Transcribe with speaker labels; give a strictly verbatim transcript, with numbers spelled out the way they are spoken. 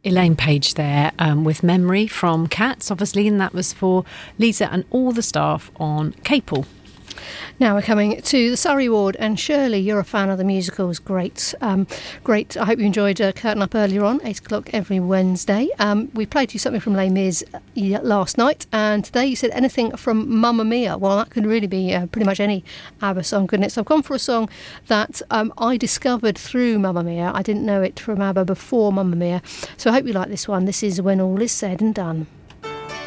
Speaker 1: Elaine Page there um, with Memory from Cats, obviously, and that was for Lisa and all the staff on Capel.
Speaker 2: Now we're coming to the Surrey Ward, and Shirley, you're a fan of the musicals. Great, um, great. I hope you enjoyed uh, Curtain Up earlier on, eight o'clock every Wednesday. Um, we played you something from Les Mis last night, and today you said anything from Mamma Mia. Well, that could really be uh, pretty much any ABBA song, couldn't it? So I've gone for a song that um, I discovered through Mamma Mia. I didn't know it from ABBA before Mamma Mia. So I hope you like this one. This is When All Is Said and Done.